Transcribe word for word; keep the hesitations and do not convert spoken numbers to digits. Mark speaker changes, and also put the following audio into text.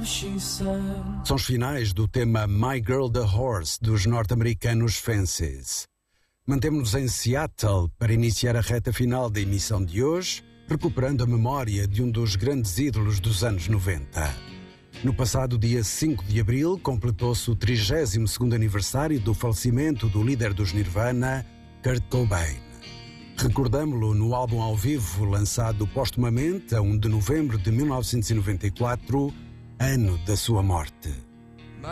Speaker 1: São os finais do tema My Girl the Horse dos norte-americanos Fences. Mantemos-nos em Seattle para iniciar a reta final da emissão de hoje, recuperando a memória de um dos grandes ídolos dos anos noventa. No passado dia cinco de abril, completou-se o trigésimo segundo aniversário do falecimento do líder dos Nirvana, Kurt Cobain. Recordámo-lo no álbum ao vivo lançado póstumamente a um de novembro de mil novecentos e noventa e quatro, ano da sua morte.